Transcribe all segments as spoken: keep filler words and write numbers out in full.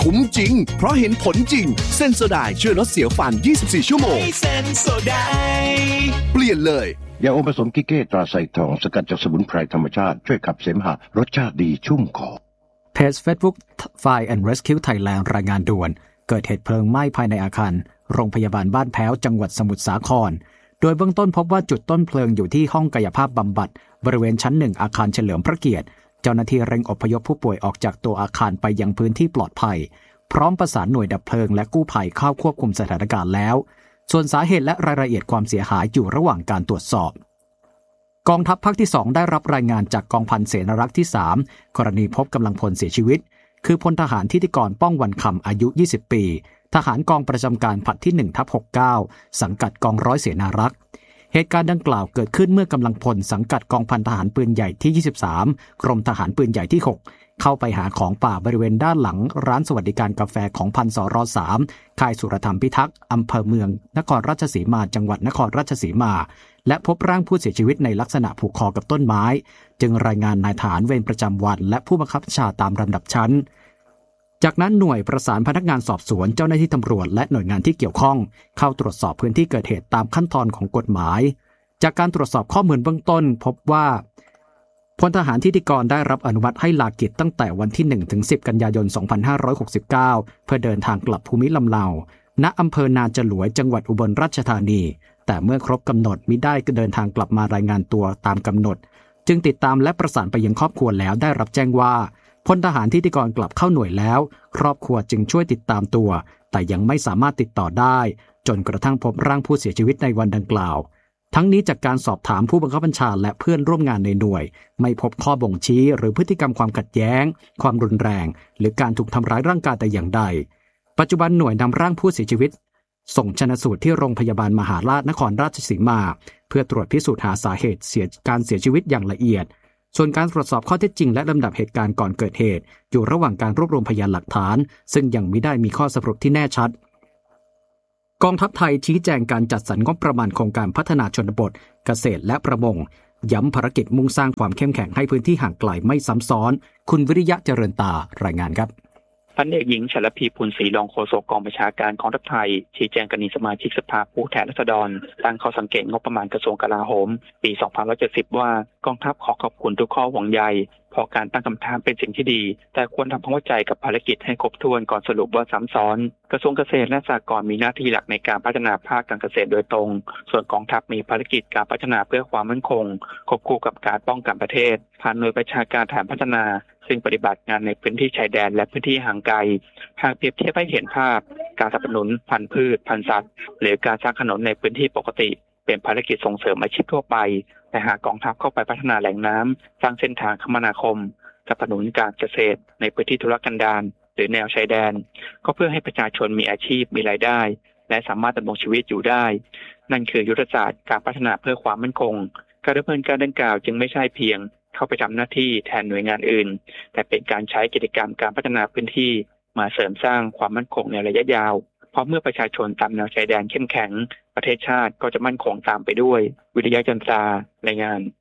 คุ้มจริงเพราะเห็นผลจริงเซนโซไดช่วยลดเสียวฟันยี่สิบสี่ชั่วโมงเซนโซไดเปลี่ยนเลยยาอมผสมกิเก้ตราไซทองสกัดจากสมุนไพรธรรมชาติช่วยขับเสมหะรสชาติดีชุ่มคอเพจ Facebook Fire and Rescue Thailand รายงานด่วนเกิดเหตุเพลิงไหม้ภายในอาคารโรงพยาบาลบ้านแพ้วจังหวัดสมุทรสาครโดยเบื้องต้นพบว่าจุดต้นเพลิงอยู่ที่ห้องกายภาพบำบัดบริเวณชั้นหนึ่งอาคารเฉลิมพระเกียรติเจ้าหน้าที่เร่งอพยพผู้ป่วยออกจากตัวอาคารไปยังพื้นที่ปลอดภัยพร้อมประสานหน่วยดับเพลิงและกู้ภัยเข้าควบคุมสถานการณ์แล้วส่วนสาเหตุและรายละเอียดความเสียหายอยู่ระหว่างการตรวจสอบกองทัพภาคที่สองได้รับรายงานจากกองพันเสนารักษ์ที่สามกรณีพบกำลังพลเสียชีวิตคือพลทหารทิติกรป้องวันคำอายุยี่สิบปีทหารกองประจำการผลัดที่ หนึ่งทับหกสิบเก้า สังกัดกองร้อยเสนารักษ์เหตุการณ์ดังกล่าวเกิดขึ้นเมื่อกำลังพลสังกัดกองพันทหารปืนใหญ่ที่ยี่สิบสามกรมทหารปืนใหญ่ที่หกเข้าไปหาของป่าบริเวณด้านหลังร้านสวัสดิการกาแฟของพันสรสามค่ายสุรธรรมพิทักษ์อำเภอเมืองนครราชสีมาจังหวัดนครราชสีมาและพบร่างผู้เสียชีวิตในลักษณะผูกคอกับต้นไม้จึงรายงานนายทหารเวรประจำวันและผู้บังคับบัญชาตามลำดับชั้นจากนั้นหน่วยประสานพนักงานสอบสวนเจ้าหน้าที่ตำรวจและหน่วยงานที่เกี่ยวข้องเข้าตรวจสอบพื้นที่เกิดเหตุตามขั้นตอนของกฎหมายจากการตรวจสอบข้อมูลเบื้องต้นพบว่าพลทหารทิติกรได้รับอนุมัติให้ลากิจตั้งแต่วันที่หนึ่งถึงสิบกันยายนสองพันห้าร้อยหกสิบเก้าเพื่อเดินทางกลับภูมิลำเนาณอำเภอนาจลวยจังหวัดอุบลราชธานีแต่เมื่อครบกำหนดมิได้ก็เดินทางกลับมารายงานตัวตามกำหนดจึงติดตามและประสานไปยังครอบครัวแล้วได้รับแจ้งว่าพลทหารทิติกรกลับเข้าหน่วยแล้วครอบครัวจึงช่วยติดตามตัวแต่ยังไม่สามารถติดต่อได้จนกระทั่งพบร่างผู้เสียชีวิตในวันดังกล่าวทั้งนี้จากการสอบถามผู้บังคับบัญชาและเพื่อนร่วมงานในหน่วยไม่พบข้อบ่งชี้หรือพฤติกรรมความขัดแย้งความรุนแรงหรือการถูกทำร้ายร่างกายแต่อย่างใดปัจจุบันหน่วยนำร่างผู้เสียชีวิตส่งชันสูตรที่โรงพยาบาลมหาราชนครราชสีมาเพื่อตรวจพิสูจน์หาสาเหตุเสียการเสียชีวิตอย่างละเอียดส่วนการตรวจสอบข้อเท็จจริงและลำดับเหตุการณ์ก่อนเกิดเหตุอยู่ระหว่างการรวบรวมพยานหลักฐานซึ่งยังมิได้มีข้อสรุปที่แน่ชัดกองทัพไทยชี้แจงการจัดสรรงบประมาณโครงการพัฒนาชนบทเกษตรและประมงย้ำภารกิจมุ่งสร้างความเข้มแข็งให้พื้นที่ห่างไกลไม่ซ้ำซ้อนคุณวิริยะเจริญตารายงานครับพันเอกหญิงชลพีพูลศรีรองโฆษกกองบัญชาการกองทัพไทยชี้แจงกรณีสมาชิกสภาผู้แทนราษฎรตั้งข้อสังเกตงบประมาณกระทรวงกลาโหมปีสองพันหนึ่งร้อยเจ็ดสิบว่ากองทัพขอขอบคุณทุกข้อห่วงใยเพราะการตั้งคำถามเป็นสิ่งที่ดีแต่ควรทำความเข้าใจกับภารกิจให้ครบถ้วนก่อนสรุปว่าซ้ำซ้อนกระทรวงเกษตรและสหกรณ์มีหน้าที่หลักในการพัฒนาภาคการเกษตรโดยตรงส่วนกองทัพมีภารกิจการพัฒนาเพื่อความมั่นคงควบคู่กับการป้องกันประเทศผ่านหน่วยประชาการฐานพัฒนาซึ่งปฏิบัติงานในพื้นที่ชายแดนและพื้นที่ห่างไกลหากเปรียบเทียบให้เห็นภาพการสนับสนุนพันธุ์พืชพันธุ์สัตว์หรือการสร้างถนนในพื้นที่ปกติเป็นภารกิจส่งเสริมอาชีพทั่วไปแต่หากกองทัพเข้าไปพัฒนาแหล่งน้ำสร้างเส้นทางคมนาคมสนับสนุนการเกษตรในพื้นที่ทุรกันดารหรือแนวชายแดนก็เพื่อให้ประชาชนมีอาชีพมีรายได้และสามารถดำรงชีวิตอยู่ได้นั่นคือยุทธศาสตร์การพัฒนาเพื่อความมั่นคงการดำเนินการดังกล่าวจึงไม่ใช่เพียงเข้าไปทำหน้าที่แทนหน่วยงานอื่นแต่เป็นการใช้กิจกรรมการพัฒนาพื้นที่มาเสริมสร้างความมั่นคงในระยะยาวเพราะเมื่อประชาชนตามแนวชายแดนเข้มแข็งประเทศชาติก็จะมั่นคงตามไปด้วยวิทยาจันทรารายงาน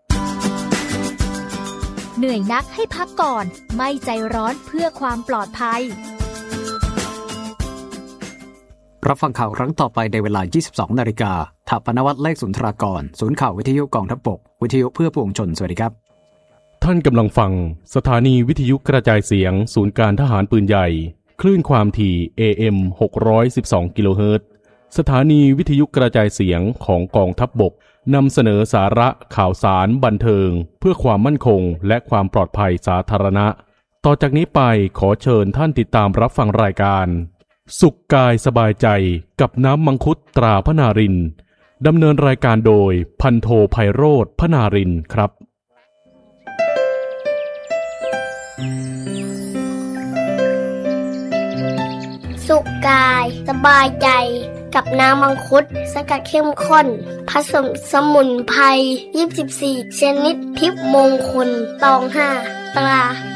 เหนื่อยนักให้พักก่อนไม่ใจร้อนเพื่อความปลอดภัยรับฟังข่าวครั้งต่อไปในเวลา ยี่สิบสองนาฬิกา ถาปนวัฒน์เลขสุนทรากรศูนย์ข่าววิทยุกองทัพบกวิทยุเพื่อปวงชนสวัสดีครับท่านกำลังฟังสถานีวิทยุกระจายเสียงศูนย์การทหารปืนใหญ่คลื่นความถี่ เอ เอ็ม หกร้อยสิบสอง กิโลเฮิรตซ์สถานีวิทยุกระจายเสียงของกองทัพบกนำเสนอสาระข่าวสารบันเทิงเพื่อความมั่นคงและความปลอดภัยสาธารณะต่อจากนี้ไปขอเชิญท่านติดตามรับฟังรายการสุขกายสบายใจกับน้ำมังคุดตราพนารินดำเนินรายการโดยพันโทไพโรจน์พนารินครับสุขกายสบายใจกับน้ำมังคุดสกัดเข้มข้นผสมสมุนไพรยี่สิบสี่ชนิดทิพย์มงคลตองห้าตรา